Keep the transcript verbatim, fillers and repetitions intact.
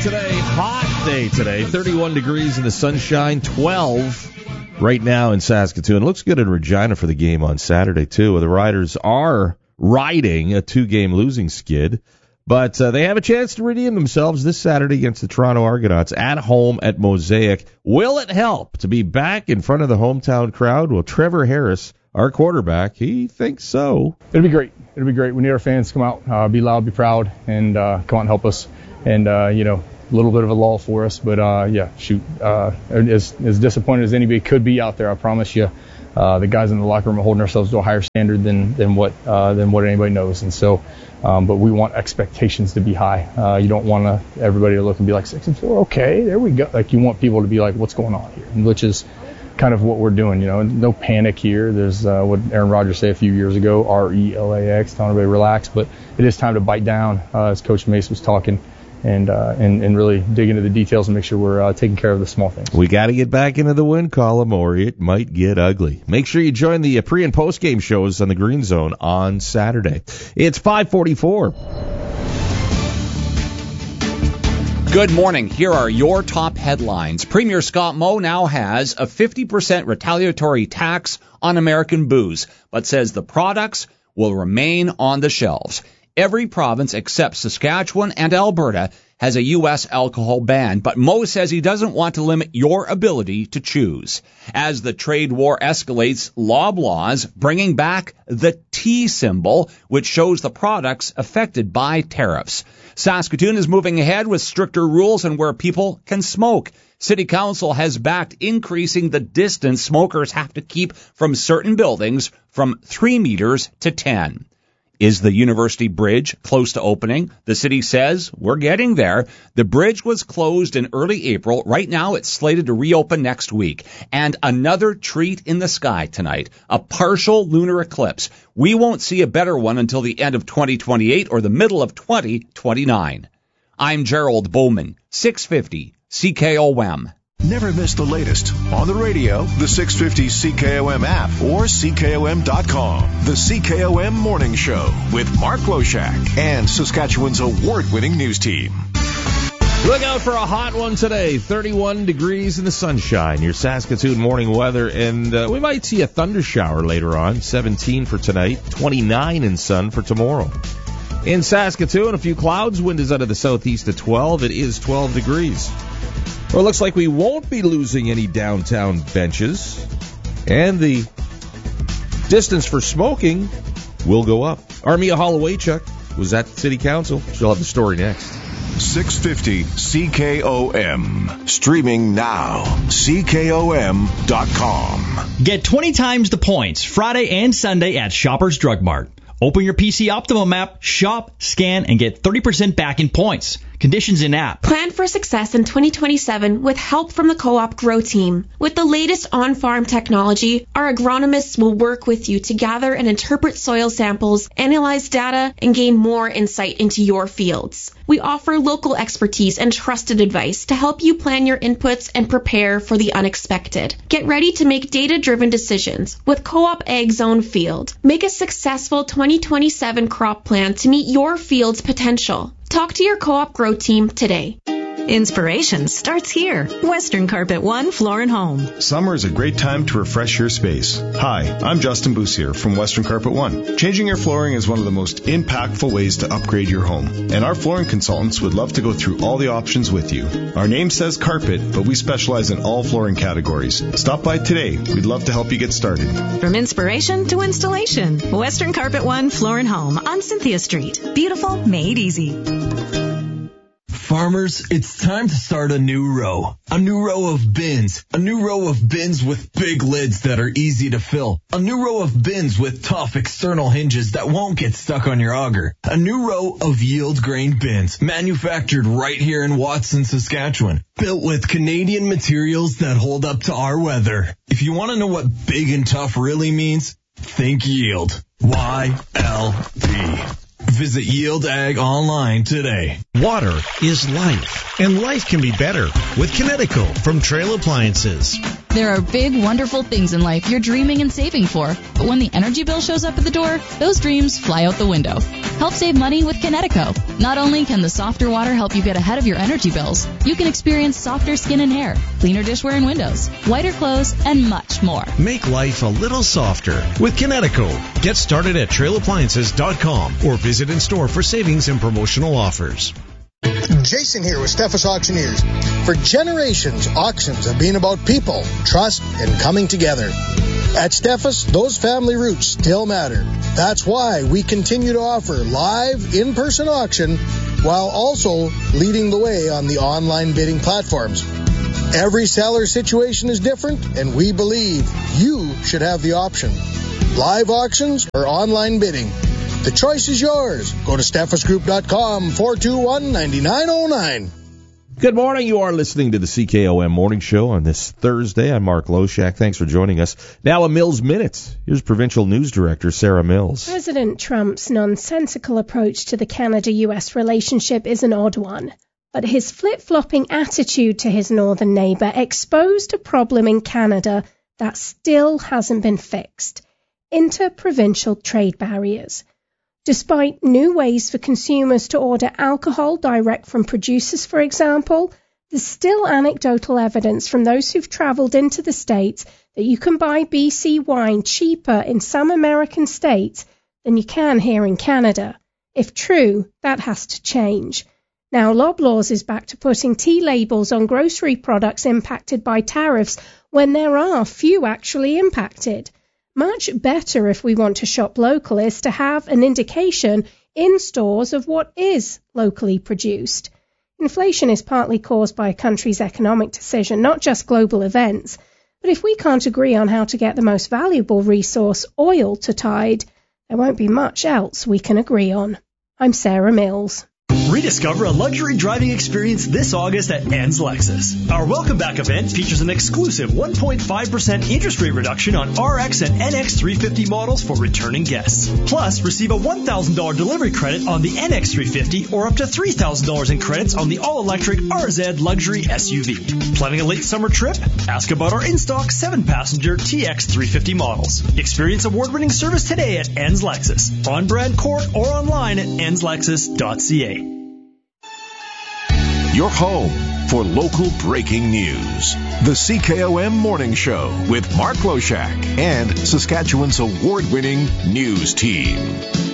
today. Hot day today. thirty-one degrees in the sunshine. twelve right now in Saskatoon. Looks good in Regina for the game on Saturday, too, where the Riders are riding a two-game losing skid. But uh, they have a chance to redeem themselves this Saturday against the Toronto Argonauts at home at Mosaic. Will it help to be back in front of the hometown crowd? Well, Trevor Harris, our quarterback, he thinks so. It'll be great. It'll be great. We need our fans to come out, uh, be loud, be proud, and uh, come out and help us. And, uh, you know, a little bit of a lull for us. But, uh, yeah, shoot, uh, as, as disappointed as anybody could be out there, I promise you, uh, the guys in the locker room are holding ourselves to a higher standard than, than what uh, than what anybody knows. And so, um, but we want expectations to be high. Uh, you don't want to everybody to look and be like, six and four, okay, there we go. Like, you want people to be like, what's going on here? Which is kind of what we're doing, you know. No panic here. There's uh, what Aaron Rodgers said a few years ago, R E L A X, telling everybody relax. But it is time to bite down, uh, as Coach Mace was talking. And, uh, and and really dig into the details and make sure we're uh, taking care of the small things. We got to get back into the win column or it might get ugly. Make sure you join the pre- and post-game shows on the Green Zone on Saturday. It's five forty-four. Good morning. Here are your top headlines. Premier Scott Moe now has a fifty percent retaliatory tax on American booze, but says the products will remain on the shelves. Every province except Saskatchewan and Alberta has a U S alcohol ban, but Moe says he doesn't want to limit your ability to choose. As the trade war escalates, Loblaws bringing back the T symbol, which shows the products affected by tariffs. Saskatoon is moving ahead with stricter rules on where people can smoke. City Council has backed increasing the distance smokers have to keep from certain buildings from three meters to ten. Is the University Bridge close to opening? The city says we're getting there. The bridge was closed in early April. Right now it's slated to reopen next week. And another treat in the sky tonight, a partial lunar eclipse. We won't see a better one until the end of twenty twenty-eight or the middle of twenty twenty-nine. I'm Gerald Bowman, six fifty C K O M. Never miss the latest on the radio, the six fifty C K O M app, or C K O M dot com. The C K O M Morning Show with Mark Loshak and Saskatchewan's award-winning news team. Look out for a hot one today. thirty-one degrees in the sunshine. Your Saskatoon morning weather, and uh, we might see a thunder shower later on. seventeen for tonight, twenty-nine in sun for tomorrow. In Saskatoon, a few clouds. Wind is out of the southeast at twelve. It is twelve degrees. Well, it looks like we won't be losing any downtown benches, and the distance for smoking will go up. Armia Holowaychuk was at the City Council. She'll have the story next. six fifty C K O M. Streaming now. C K O M dot com. Get twenty times the points Friday and Sunday at Shoppers Drug Mart. Open your P C Optimum app, shop, scan, and get thirty percent back in points. Conditions in app. Plan for success in twenty twenty-seven with help from the Co-op Grow Team. With the latest on-farm technology, our agronomists will work with you to gather and interpret soil samples, analyze data, and gain more insight into your fields. We offer local expertise and trusted advice to help you plan your inputs and prepare for the unexpected. Get ready to make data-driven decisions with Co-op Ag Zone Field. Make a successful twenty twenty-seven crop plan to meet your field's potential. Talk to your Co-op Grow Team today. Inspiration starts here. Western Carpet One Floor and Home. Summer is a great time to refresh your space. Hi, I'm Justin Boussier from Western Carpet One. Changing your flooring is one of the most impactful ways to upgrade your home, and our flooring consultants would love to go through all the options with you. Our name says carpet, but we specialize in all flooring categories. Stop by today. We'd love to help you get started. From inspiration to installation, Western Carpet One Floor and Home on Cynthia Street. Beautiful, made easy. Farmers, it's time to start a new row. A new row of bins. A new row of bins with big lids that are easy to fill. A new row of bins with tough external hinges that won't get stuck on your auger. A new row of yield grain bins, manufactured right here in Watson, Saskatchewan. Built with Canadian materials that hold up to our weather. If you want to know what big and tough really means, think yield. Y L D. Visit Yield Ag online today. Water is life, and life can be better with Kinetico from Trail Appliances. There are big, wonderful things in life you're dreaming and saving for, but when the energy bill shows up at the door, those dreams fly out the window. Help save money with Kinetico. Not only can the softer water help you get ahead of your energy bills, you can experience softer skin and hair, cleaner dishware and windows, whiter clothes, and much more. Make life a little softer with Kinetico. Get started at trail appliances dot com or visit in store for savings and promotional offers. Jason here with Steffes Auctioneers. For generations, auctions have been about people, trust, and coming together. At Steffes, those family roots still matter. That's why we continue to offer live, in-person auction while also leading the way on the online bidding platforms. Every seller situation is different, and we believe you should have the option. Live auctions or online bidding. The choice is yours. Go to steffes group dot com, four two one, nine nine zero nine. Good morning. You are listening to the C K O M Morning Show on this Thursday. I'm Mark Loshak. Thanks for joining us. Now a Mills Minute. Here's Provincial News Director Sarah Mills. President Trump's nonsensical approach to the Canada-U S relationship is an odd one, but his flip-flopping attitude to his northern neighbour exposed a problem in Canada that still hasn't been fixed: inter-provincial trade barriers. Despite new ways for consumers to order alcohol direct from producers, for example, there's still anecdotal evidence from those who've travelled into the States that you can buy B C wine cheaper in some American states than you can here in Canada. If true, that has to change. Now, Loblaws is back to putting T labels on grocery products impacted by tariffs when there are few actually impacted. Much better if we want to shop local is to have an indication in stores of what is locally produced. Inflation is partly caused by a country's economic decision, not just global events. But if we can't agree on how to get the most valuable resource, oil, to tide, there won't be much else we can agree on. I'm Sarah Mills. Rediscover a luxury driving experience this August at Ann's Lexus. Our Welcome Back event features an exclusive one point five percent interest rate reduction on R X and N X three fifty models for returning guests. Plus, receive a one thousand dollars delivery credit on the N X three fifty or up to three thousand dollars in credits on the all-electric R Z Luxury S U V. Planning a late summer trip? Ask about our in-stock seven passenger T X three fifty models. Experience award-winning service today at Ann's Lexus, on Brand Court or online at ans lexus dot c a. Your home for local breaking news. The C K O M Morning Show with Mark Loshak and Saskatchewan's award-winning news team.